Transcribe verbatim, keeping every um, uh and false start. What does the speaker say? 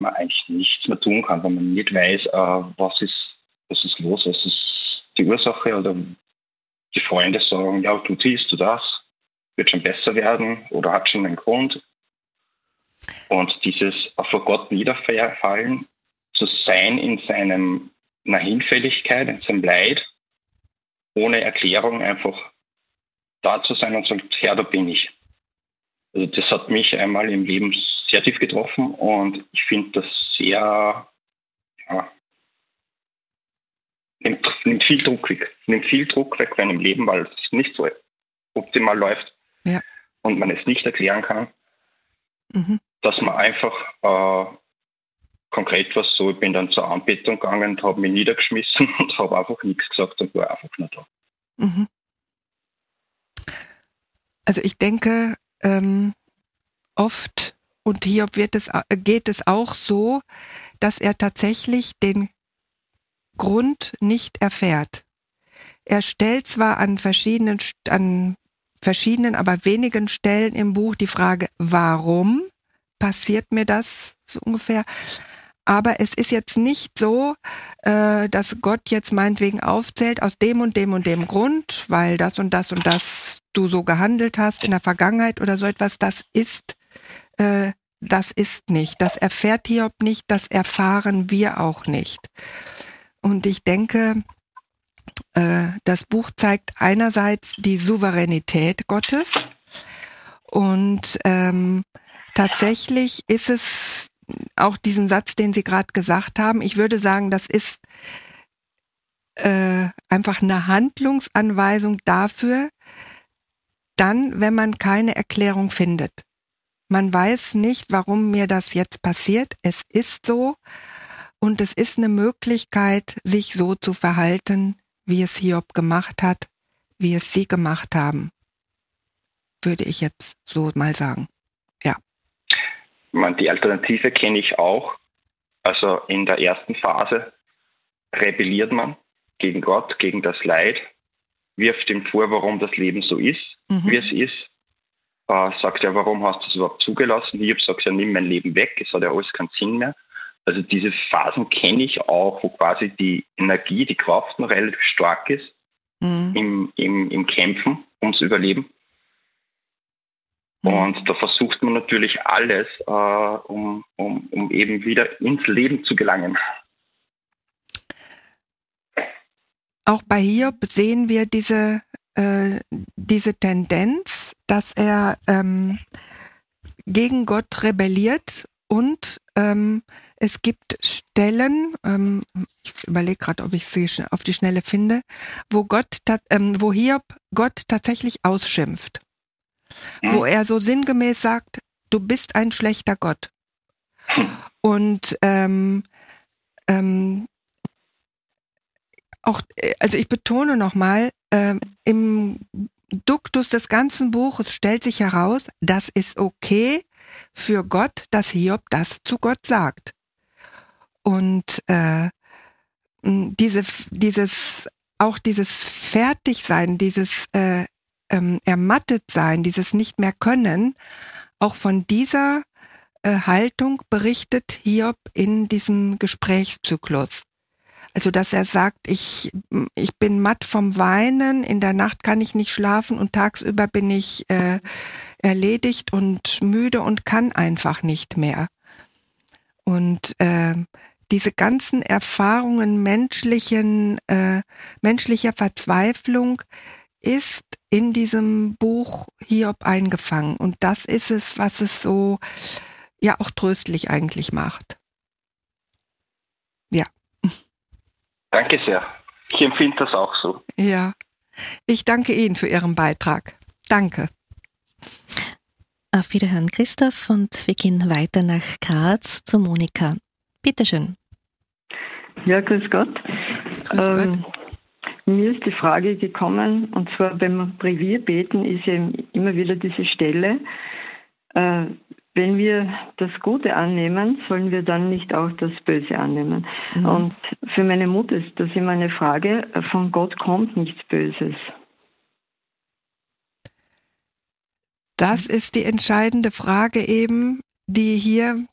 man eigentlich nichts mehr tun kann, wenn man nicht weiß, äh, was ist, was ist los, was ist die Ursache, oder die Freunde sagen, ja, du dies, du das, wird schon besser werden oder hat schon einen Grund. Und dieses vor Gott niederfallen, zu sein in seinem, einer Hinfälligkeit, in seinem Leid, ohne Erklärung einfach da zu sein und sagen, Herr, da bin ich. Also das hat mich einmal im Leben sehr tief getroffen und ich finde das sehr, ja, nimmt, nimmt viel Druck weg. Nimmt viel Druck weg von einem Leben, weil es nicht so optimal läuft, ja, und man es nicht erklären kann, mhm. dass man einfach äh, konkret was so, ich bin dann zur Anbetung gegangen und habe mich niedergeschmissen und habe einfach nichts gesagt und war einfach nur da. Mhm. Also ich denke, ähm, oft, und Hiob wird es, geht es auch so, dass er tatsächlich den Grund nicht erfährt. Er stellt zwar an verschiedenen, an verschiedenen, aber wenigen Stellen im Buch die Frage, warum passiert mir das so ungefähr? Aber es ist jetzt nicht so, äh, dass Gott jetzt meinetwegen aufzählt, aus dem und dem und dem Grund, weil das und das und das du so gehandelt hast in der Vergangenheit oder so etwas. Das ist, äh, das ist nicht. Das erfährt Hiob nicht, das erfahren wir auch nicht. Und ich denke, äh, das Buch zeigt einerseits die Souveränität Gottes und ähm, tatsächlich ist es auch diesen Satz, den Sie gerade gesagt haben, ich würde sagen, das ist äh, einfach eine Handlungsanweisung dafür, dann, wenn man keine Erklärung findet. Man weiß nicht, warum mir das jetzt passiert. Es ist so und es ist eine Möglichkeit, sich so zu verhalten, wie es Hiob gemacht hat, wie es Sie gemacht haben. Würde ich jetzt so mal sagen. Ja. Ich meine, die Alternative kenne ich auch. Also in der ersten Phase rebelliert man gegen Gott, gegen das Leid, wirft ihm vor, warum das Leben so ist, mhm. wie es ist. Äh, sagt ja, warum hast du es überhaupt zugelassen? Hiob sagt ja, nimm mein Leben weg, es hat ja alles keinen Sinn mehr. Also diese Phasen kenne ich auch, wo quasi die Energie, die Kraft noch relativ stark ist, mhm. im, im, im Kämpfen ums Überleben. Und da versucht man natürlich alles, äh, um, um, um eben wieder ins Leben zu gelangen. Auch bei Hiob sehen wir diese, äh, diese Tendenz, dass er ähm, gegen Gott rebelliert und ähm, es gibt Stellen, ähm, ich überlege gerade, ob ich sie auf die Schnelle finde, wo Gott, ähm, wo Hiob Gott tatsächlich ausschimpft. Hm. Wo er so sinngemäß sagt, du bist ein schlechter Gott. Hm. Und ähm, ähm, auch, also ich betone nochmal, ähm, im Duktus des ganzen Buches stellt sich heraus, das ist okay für Gott, dass Hiob das zu Gott sagt. Und äh, diese, dieses, auch dieses Fertigsein, dieses äh, ähm, ermattet sein, dieses nicht mehr können, auch von dieser äh, Haltung berichtet Hiob in diesem Gesprächszyklus. Also, dass er sagt, ich, ich bin matt vom Weinen, in der Nacht kann ich nicht schlafen und tagsüber bin ich äh, erledigt und müde und kann einfach nicht mehr. Und äh, diese ganzen Erfahrungen menschlichen, äh, menschlicher Verzweiflung ist in diesem Buch Hiob eingefangen. Und das ist es, was es so, ja, auch tröstlich eigentlich macht. Ja. Danke sehr. Ich empfinde das auch so. Ja. Ich danke Ihnen für Ihren Beitrag. Danke. Auf Wiederhören, Christoph, und wir gehen weiter nach Graz zu Monika. Bitteschön. Ja, grüß Gott. Grüß ähm, Gott. Mir ist die Frage gekommen, und zwar beim Brevierbeten ist ja immer wieder diese Stelle, äh, wenn wir das Gute annehmen, sollen wir dann nicht auch das Böse annehmen. Mhm. Und für meine Mutter ist das immer eine Frage, von Gott kommt nichts Böses. Das ist die entscheidende Frage eben, die hier